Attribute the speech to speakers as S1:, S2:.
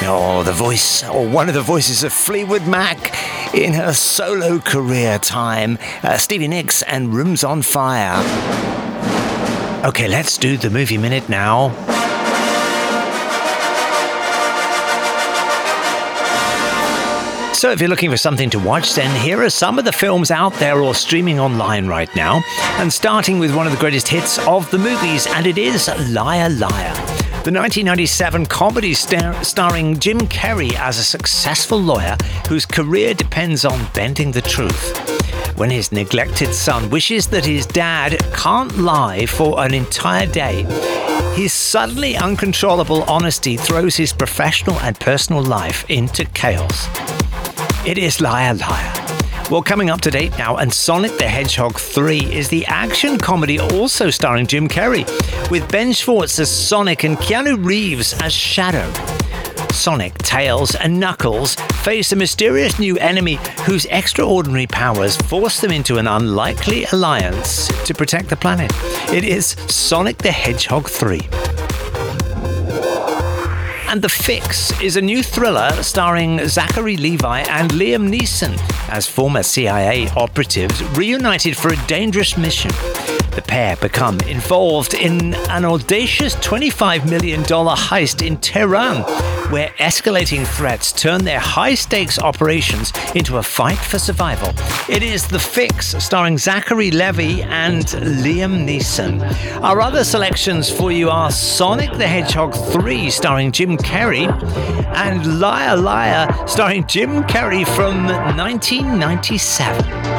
S1: Oh, the voice, or one of the voices of Fleetwood Mac in her solo career time. Stevie Nicks and Rooms on Fire. Okay, let's do the movie minute now. So if you're looking for something to watch, then here are some of the films out there or streaming online right now. And starting with one of the greatest hits of the movies, and it is Liar Liar. The 1997 comedy starring Jim Carrey as a successful lawyer whose career depends on bending the truth. When his neglected son wishes that his dad can't lie for an entire day, his suddenly uncontrollable honesty throws his professional and personal life into chaos. It is Liar Liar. Well, coming up to date now, and Sonic the Hedgehog 3 is the action comedy also starring Jim Carrey, with Ben Schwartz as Sonic and Keanu Reeves as Shadow. Sonic, Tails, and Knuckles face a mysterious new enemy whose extraordinary powers force them into an unlikely alliance to protect the planet. It is Sonic the Hedgehog 3. And The Fix is a new thriller starring Zachary Levi and Liam Neeson as former CIA operatives reunited for a dangerous mission. The pair become involved in an audacious $25 million heist in Tehran, where escalating threats turn their high-stakes operations into a fight for survival. It is The Fix, starring Zachary Levi and Liam Neeson. Our other selections for you are Sonic the Hedgehog 3, starring Jim Carrey, and Liar Liar, starring Jim Carrey from 1997.